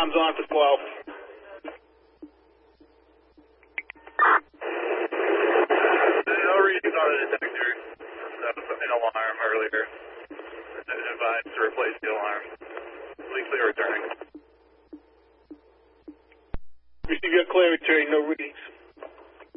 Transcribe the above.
comms on for 12. No readings on the detector. That was an alarm earlier. Advised to replace the alarm. Please clear returning. Receive your clear return, no readings.